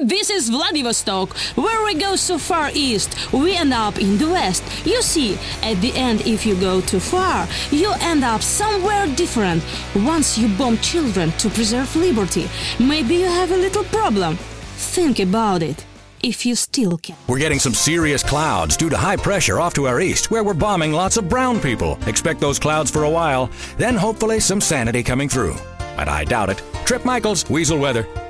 this is Vladivostok. Where we go so far east, we end up in the west. You see, at the end, if you go too far, you end up somewhere different. Once you bomb children to preserve liberty, maybe you have a little problem. Think about it, if you still can. We're getting some serious clouds due to high pressure off to our east, where we're bombing lots of brown people. Expect those clouds for a while, then hopefully some sanity coming through. But I doubt it. Trip Michaels, Weasel Weather.